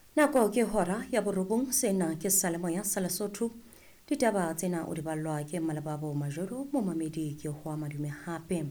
Nako ke hora ya borobong sena ke salemoya sa Lesotho. Ditaba tsena o di ballwa ke Malababo Majoro mo mamedi ke hoa madume hape.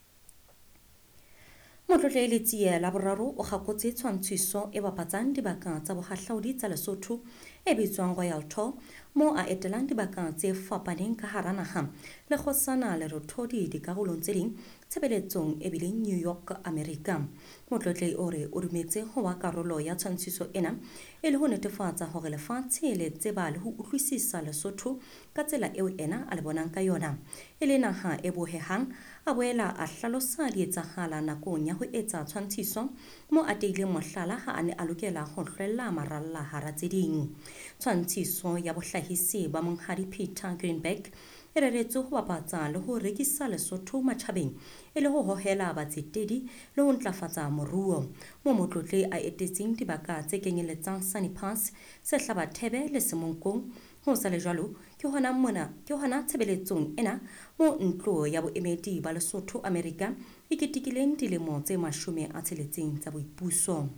Motlotle le tsia la boraro o gakotse tshwantshiso e bapatsang dibaka tsa bohahlaudi tsa Lesotho e bitswang Royal Tour mo a etelang dibaka tse fapaneng ka hara naha le kgosana le rothodi dikarolong tse ding tshebeletsong e bileng New York, America. Motlotle o re o dumetse ho wa karolo ya tshwantshiso ena e le ho netefatsa hore lefatshe le tseba le ho utlwisisa Lesotho ka tsela eo ena a le bonang ka yona. E le naha e bohehang a boela a hlalosa dietsahala nakong ya ho etsa tshwantshiso mo a teileng mohlala ha a ne a lokela ho hlwella maralla hara tse ding. Tshwantshiso ya bohlahisi ba monghadi Peter Greenberg e reretswe ho bapatsa le ho rekisa Lesotho matjhabeng e le ho hohela batsetedi le ho ntlafatsa moruo. Mo motlotle a etetseng dibaka tse kenyeletsang Sunny Pass, Sehlabathebe le Semonkong. Ho sa le jwalo ke hona tshebeletsong ena mo ntlo ya boemedi ba Lesotho America e ketekileng dilemo tse 60 tsa boipuso.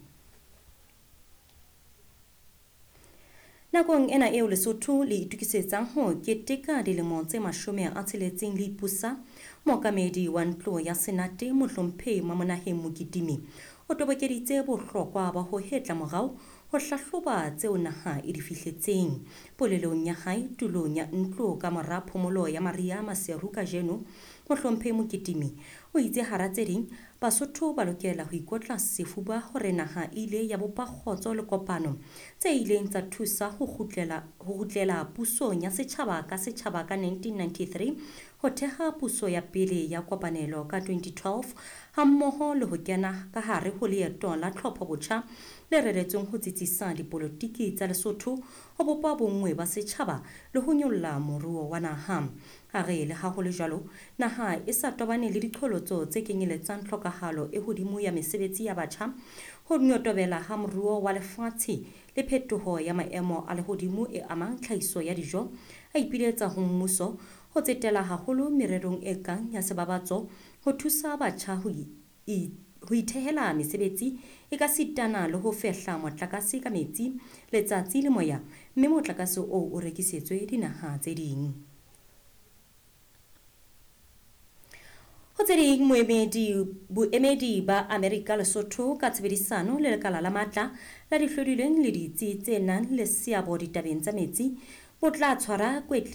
Nakong ena eo Lesotho le itukisetsang ho keteka dilemo tse 60 le ipusa, mookamedi wa ntlo ya Senate Mohlomphehi Mamonaheng Mokitimi o tobokeditse bohlokwa ba ho hetla morao ho hlahloba tseo naha e di fihletseng. Polelong ya hae tulong ya ntlo ka mora phomolo ya Maria Maseru kajeno, Mohlomphehi Mokitimi o itse hara tse ding Basotho ba lokela ho ikotla sefuba hore naha ile ya bopa kgotso le kopano tse ileng tsa thusa ho kgutlela pusong ya setjhaba ka 1993, ho theha puso ya pele ya kopanelo ka 2012 hammoho le ho kena ka hare ho leeto la tlhopho botjha le reretsweng ho tsitsisa dipolotiki tsa Lesotho ho bopa bonngwe ba setjhaba le ho nyolla moruo wa naha. Ha re le ha ho le jwalo, naha e sa tobane le diqholotso tse kenyeletsang tlhokahalo e hodimo ya mesebetsi ya batjha, ho nyotobela ha moruo wa lefatshe le phetoho ya maemo a lehodimo e amang tlhahiso ya dijo. A ipiletsa ho mmuso ho tsetela haholo mererong e kang ya sebabatso ho thusa batjha ho ithehela mesebetsi e ka sitana le ho fehla motlakase ka metsi, letsatsi le moya, mme motlakase o rekisetswe dinaha tse ding. Ho tse ding boemedi ba Amerika Lesotho ka tshebedisano le lekala la matla la dihlodileng le ditsi tse nang le seabo ditabeng tsa metsi bo tla tshwara